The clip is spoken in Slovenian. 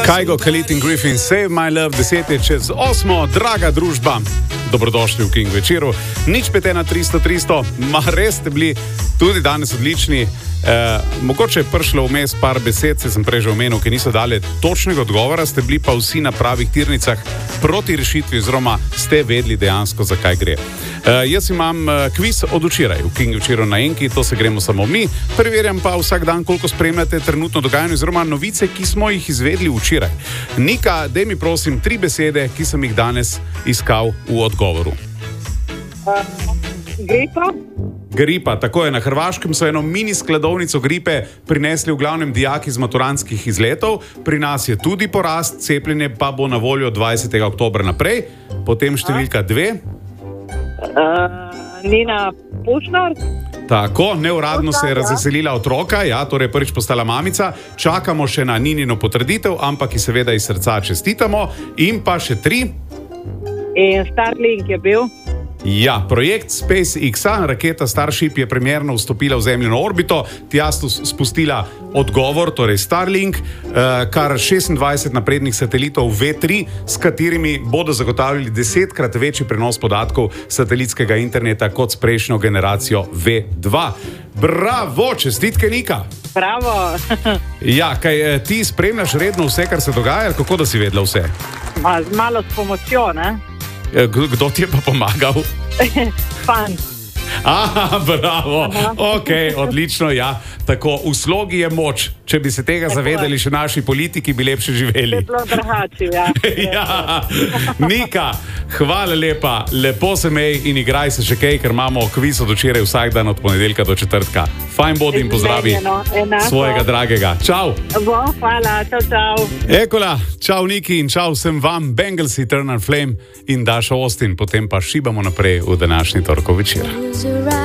Kygo, Khalid in Griffin, Save My Love, 10:08, draga družba. Dobrodošli v King večeru. Nič 513-300, res ste bili tudi danes odlični. Mogoče je prišlo vmes par besed, se sem prej že omenil, ki niso dali točnega odgovora, ste bili pa vsi na pravih tirnicah proti rešitvi, oziroma ste vedeli dejansko, zakaj gre. Jaz imam kviz od včeraj, v King večeru na Enki, to se gremo samo mi. Preverjam pa vsak dan, koliko spremljate trenutno dogajanje, oziroma novice, ki smo jih izvedli včeraj. Nika, daj mi prosim 3 besede, ki sem jih danes iskal v odgovoru. Gripa, tako je. Na Hrvaškem so eno mini skladovnico gripe prinesli v glavnem dijaki z maturantskih izletov. Pri nas je tudi porast, cepljenje pa bo na voljo 20. oktobra naprej. Potem številka 2. Nina Pušnar. Tako, neuradno se je razveselila otroka, ja, torej prvič postala mamica. Čakamo še na Ninino potrditev, ampak ji seveda iz srca čestitamo. In pa še 3. In Starlink je bil. Ja, projekt SpaceX-a, raketa Starship je premierno vstopila v Zemljino orbito, tja spustila odgovor, torej Starlink, kar 26 naprednih satelitov V3, s katerimi bodo zagotavljali 10-krat večji prenos podatkov satelitskega interneta kot s prejšnjo generacijo V2. Bravo, čestitke, Nika! Bravo! Ja, kaj ti spremljaš redno vse, kar se dogaja, kako da si vedela vse? Malo s pomočjo, ne? Kdo ti je pa pomagal? Fan. Aha, bravo. Ok, odlično, ja. Tako, v slogi je moč. Če bi se tega zavedali še naši politiki, bi lepše živeli. Bilo drugače, ja. Ja. Nika, hvala lepa. Lepo se mej in igraj se še kaj, ker imamo kviz od včeraj vsak dan od ponedeljka do četrtka. Fajn bodi in pozdravi svojega dragega. Čau. Hvala, čau. Ekola, čau Niki in čau vsem vam. Bengals, Eternal Flame in Dasha Austin. Potem pa šibamo naprej v današnji torkov večer.